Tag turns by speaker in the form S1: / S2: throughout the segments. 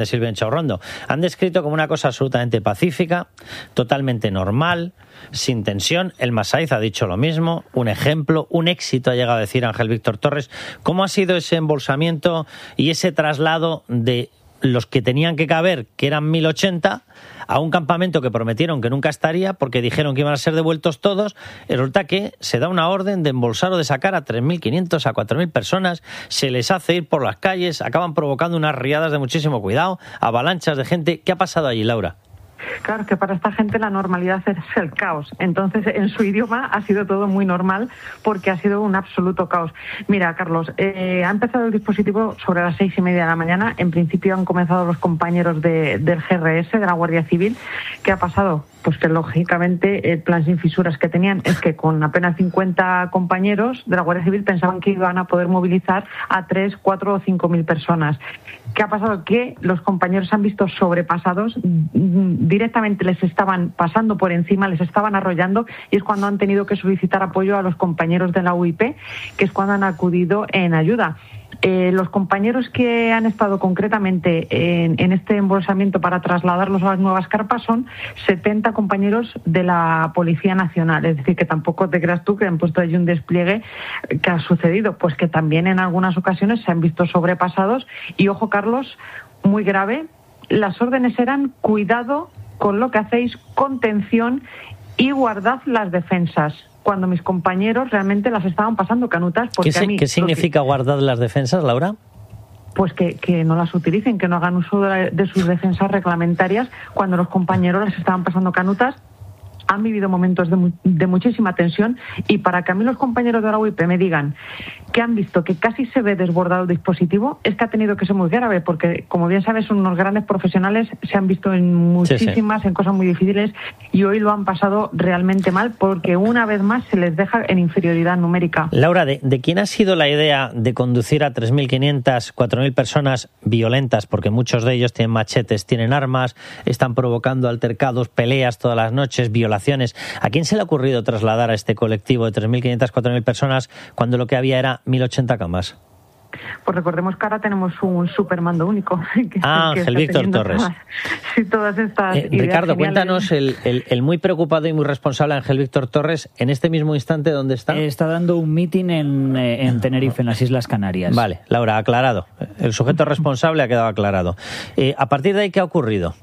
S1: de Silvia Enchaurrondo. Han descrito como una cosa absolutamente pacífica, totalmente normal, sin tensión. El Masaiz ha dicho lo mismo, un ejemplo, un éxito, ha llegado a decir Ángel Víctor Torres. ¿Cómo ha sido ese embolsamiento y ese traslado de los que tenían que caber, que eran 1.080, a un campamento que prometieron que nunca estaría porque dijeron que iban a ser devueltos todos? Y resulta que se da una orden de embolsar o de sacar a 3.500, a 4.000 personas, se les hace ir por las calles, acaban provocando unas riadas de muchísimo cuidado, avalanchas de gente. ¿Qué ha pasado allí, Laura?
S2: Claro, es que para esta gente la normalidad es el caos. Entonces, en su idioma ha sido todo muy normal porque ha sido un absoluto caos. Mira, Carlos, ha empezado el dispositivo sobre las 6:30 de la mañana. En principio han comenzado los compañeros del GRS, de la Guardia Civil. ¿Qué ha pasado? Pues que lógicamente el plan sin fisuras que tenían es que con apenas 50 compañeros de la Guardia Civil pensaban que iban a poder movilizar a 3, 4 o 5.000 personas. ¿Qué ha pasado? Que los compañeros se han visto sobrepasados, directamente les estaban pasando por encima, les estaban arrollando, y es cuando han tenido que solicitar apoyo a los compañeros de la UIP, que es cuando han acudido en ayuda. Los compañeros que han estado concretamente en este embolsamiento para trasladarlos a las nuevas carpas son 70 compañeros de la Policía Nacional. Es decir, que tampoco te creas tú que han puesto allí un despliegue. ¿Qué ha sucedido? Pues que también en algunas ocasiones se han visto sobrepasados. Y ojo, Carlos, muy grave, las órdenes eran cuidado con lo que hacéis, contención y guardad las defensas, cuando mis compañeros realmente las estaban pasando canutas. Porque
S1: ¿Qué significa guardar las defensas, Laura?
S2: Pues que no las utilicen, que no hagan uso de sus defensas reglamentarias cuando los compañeros las estaban pasando canutas. Han vivido momentos de muchísima tensión, y para que a mí los compañeros de la UIP me digan que han visto que casi se ve desbordado el dispositivo, es que ha tenido que ser muy grave, porque como bien sabes son unos grandes profesionales, se han visto en muchísimas, en cosas muy difíciles, y hoy lo han pasado realmente mal porque una vez más se les deja en inferioridad numérica.
S1: Laura, ¿de quién ha sido la idea de conducir a 3.500, 4.000 personas violentas? Porque muchos de ellos tienen machetes, tienen armas, están provocando altercados, peleas todas las noches, violaciones. ¿A quién se le ha ocurrido trasladar a este colectivo de 3.500, 4.000 personas cuando lo que había era 1.080 camas?
S2: Pues recordemos que ahora tenemos un supermando único.
S1: Ángel Víctor Torres.
S2: Todas estas ideas
S1: Ricardo,
S2: geniales.
S1: cuéntanos, el muy preocupado y muy responsable Ángel Víctor Torres, en este mismo instante, ¿dónde está?
S3: Está dando un mitin en Tenerife, en las Islas Canarias.
S1: Vale, Laura, aclarado. El sujeto responsable ha quedado aclarado. A partir de ahí, ¿qué ha ocurrido?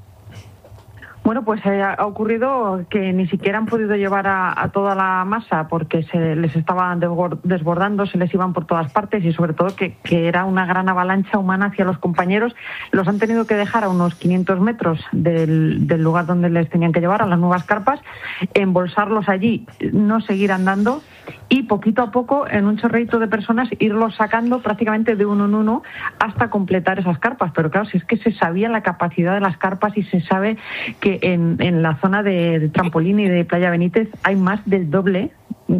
S2: Bueno, pues ha ocurrido que ni siquiera han podido llevar a toda la masa porque se les estaban desbordando, se les iban por todas partes, y sobre todo que era una gran avalancha humana hacia los compañeros. Los han tenido que dejar a unos 500 metros del lugar donde les tenían que llevar, a las nuevas carpas, embolsarlos allí, no seguir andando, y poquito a poco, en un chorreito de personas, irlos sacando prácticamente de uno en uno hasta completar esas carpas. Pero claro, si es que se sabía la capacidad de las carpas y se sabe que en la zona de Trampolín y de Playa Benítez hay más del doble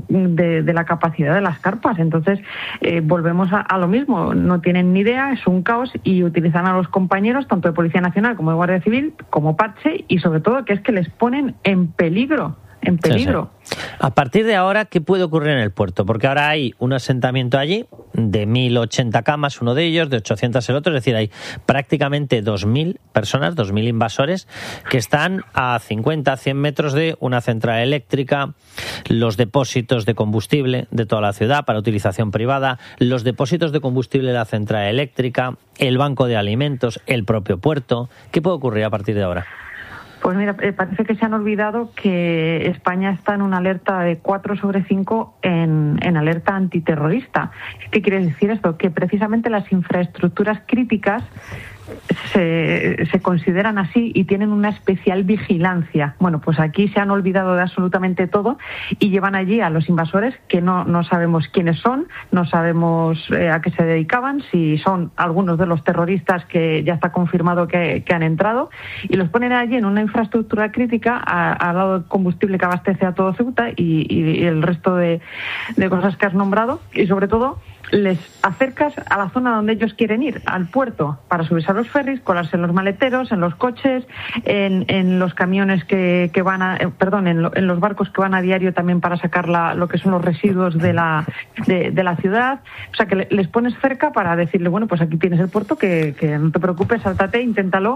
S2: de la capacidad de las carpas. Entonces volvemos a lo mismo, no tienen ni idea, es un caos, y utilizan a los compañeros tanto de Policía Nacional como de Guardia Civil como parche, y sobre todo que es que les ponen en peligro. Sí.
S1: A partir de ahora, ¿qué puede ocurrir en el puerto? Porque ahora hay un asentamiento allí de 1.080 camas, uno de ellos, de 800 el otro, es decir, hay prácticamente 2.000 personas, 2.000 invasores que están a 50, 100 metros de una central eléctrica, los depósitos de combustible de toda la ciudad para utilización privada, los depósitos de combustible de la central eléctrica, el banco de alimentos, el propio puerto. ¿Qué puede ocurrir a partir de ahora?
S2: Pues mira, parece que se han olvidado que España está en una alerta de 4/5 en alerta antiterrorista. ¿Qué quiere decir esto? Que precisamente las infraestructuras críticas se consideran así y tienen una especial vigilancia. Bueno, pues aquí se han olvidado de absolutamente todo y llevan allí a los invasores que no sabemos quiénes son, no sabemos a qué se dedicaban, si son algunos de los terroristas que ya está confirmado que han entrado, y los ponen allí en una infraestructura crítica al lado del combustible que abastece a todo Ceuta y el resto de cosas que has nombrado, y sobre todo les acercas a la zona donde ellos quieren ir, al puerto, para subirse a los ferries, colarse en los maleteros, en los coches, en los camiones que van en los barcos que van a diario también para sacar lo que son los residuos de la ciudad. O sea, que les pones cerca para decirle, bueno, pues aquí tienes el puerto, que no te preocupes, sáltate, inténtalo.